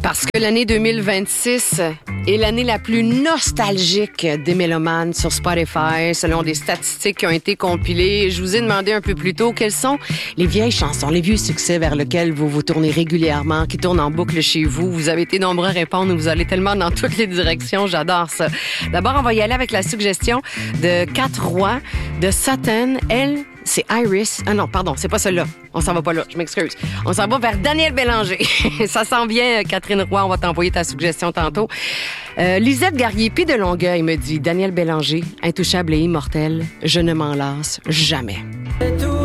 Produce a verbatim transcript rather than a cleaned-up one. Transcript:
Parce que l'année deux mille vingt-six est l'année la plus nostalgique des mélomanes sur Spotify, selon des statistiques qui ont été compilées. Je vous ai demandé un peu plus tôt quelles sont les vieilles chansons, les vieux succès vers lesquels vous vous tournez régulièrement, qui tournent en boucle chez vous. Vous avez été nombreux à répondre, vous allez tellement dans toutes les directions, j'adore ça. D'abord, on va y aller avec la suggestion de Quatre Rois de Sutton. Elle, c'est Iris. Ah non, pardon, c'est pas celle-là. On s'en va pas là, je m'excuse. On s'en va vers Daniel Bélanger. Ça sent bien, Catherine Roy, on va t'envoyer ta suggestion tantôt. Euh, Lisette Garrier-Pi de Longueuil me dit Daniel Bélanger, intouchable et immortel, je ne m'en lasse jamais.